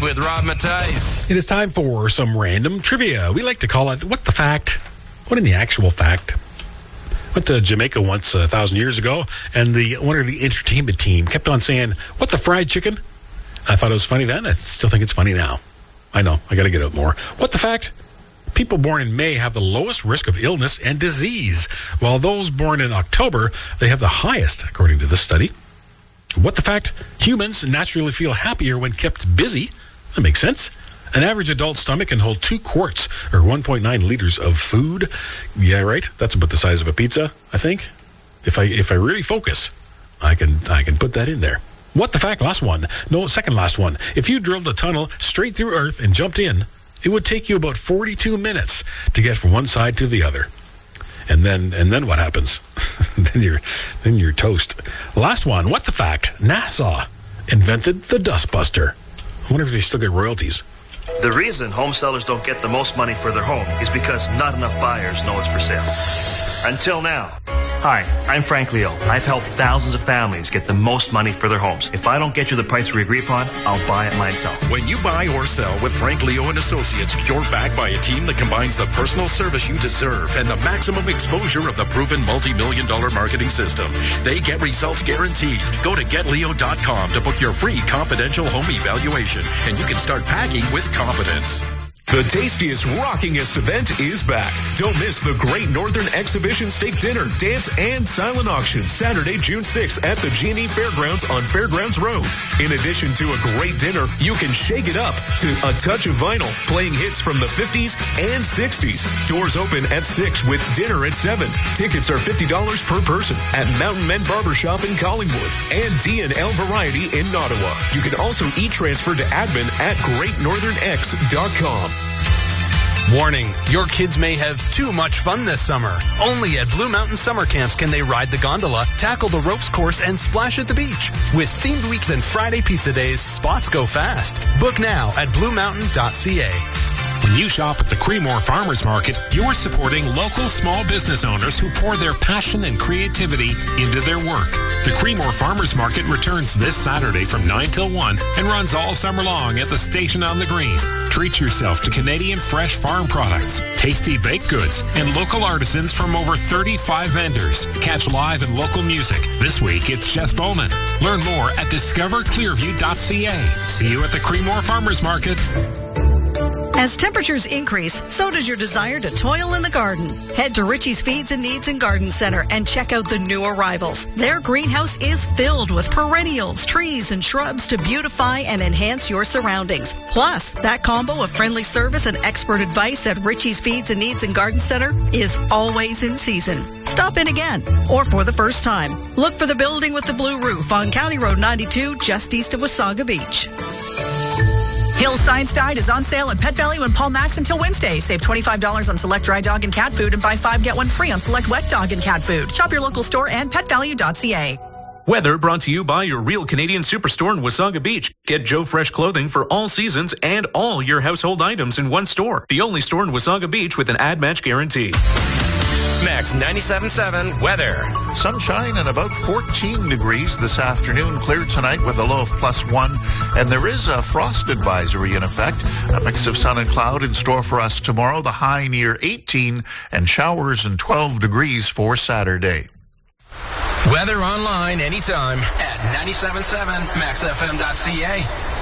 with Rob Matthijs. It is time for some random trivia. We like to call it What the Fact? What in the actual fact? Went to Jamaica once 1,000 years ago, and the owner of the entertainment team kept on saying, "What the fried chicken?" I thought it was funny then. I still think it's funny now. I know. I got to get out more. What the fact? People born in May have the lowest risk of illness and disease, while those born in October, they have the highest, according to this study. What the fact? Humans naturally feel happier when kept busy. That makes sense. An average adult stomach can hold 2 quarts, or 1.9 liters of food. Yeah, right? That's about the size of a pizza, I think. If I really focus, I can put that in there. What the fact? Last one. No, second last one. If you drilled a tunnel straight through Earth and jumped in, it would take you about 42 minutes to get from one side to the other. And then what happens? then you're toast. Last one. What the fact? NASA invented the dustbuster. I wonder if they still get royalties. The reason home sellers don't get the most money for their home is because not enough buyers know it's for sale. Until now. Hi, I'm Frank Leo. I've helped thousands of families get the most money for their homes. If I don't get you the price we agree upon, I'll buy it myself. When you buy or sell with Frank Leo and Associates, you're backed by a team that combines the personal service you deserve and the maximum exposure of the proven multi-million-dollar marketing system. They get results guaranteed. Go to GetLeo.com to book your free confidential home evaluation, and you can start packing with confidence. The tastiest, rockingest event is back. Don't miss the Great Northern Exhibition Steak Dinner, Dance, and Silent Auction, Saturday, June 6th at the G&E Fairgrounds on Fairgrounds Road. In addition to a great dinner, you can shake it up to a touch of vinyl, playing hits from the 50s and 60s. Doors open at 6 with dinner at 7. Tickets are $50 per person at Mountain Men Barbershop in Collingwood and D&L Variety in Ottawa. You can also e-transfer to admin at greatnorthernx.com. Warning, your kids may have too much fun this summer. Only at Blue Mountain Summer Camps can they ride the gondola, tackle the ropes course, and splash at the beach. With themed weeks and Friday pizza days, spots go fast. Book now at bluemountain.ca. When you shop at the Creemore Farmers Market, you're supporting local small business owners who pour their passion and creativity into their work. The Creemore Farmers Market returns this Saturday from 9 till 1 and runs all summer long at the station on the green. Treat yourself to Canadian fresh farm products, tasty baked goods, and local artisans from over 35 vendors. Catch live and local music. This week, it's Jess Bowman. Learn more at discoverclearview.ca. See you at the Creemore Farmers Market. As temperatures increase, so does your desire to toil in the garden. Head to Richie's Feeds and Needs and Garden Center and check out the new arrivals. Their greenhouse is filled with perennials, trees, and shrubs to beautify and enhance your surroundings. Plus, that combo of friendly service and expert advice at Richie's Feeds and Needs and Garden Center is always in season. Stop in again, or for the first time. Look for the building with the blue roof on County Road 92, just east of Wasaga Beach. Hill's Science Diet is on sale at Pet Value and Paul Max until Wednesday. Save $25 on select dry dog and cat food and buy 5 get 1 free on select wet dog and cat food. Shop your local store and petvalue.ca. Weather brought to you by your Real Canadian Superstore in Wasaga Beach. Get Joe Fresh clothing for all seasons and all your household items in one store. The only store in Wasaga Beach with an ad match guarantee. Max 97.7 weather. Sunshine and about 14 degrees this afternoon. Clear tonight with a low of +1. And there is a frost advisory in effect. A mix of sun and cloud in store for us tomorrow. The high near 18 and showers and 12 degrees for Saturday. Weather online anytime at 97.7 maxfm.ca.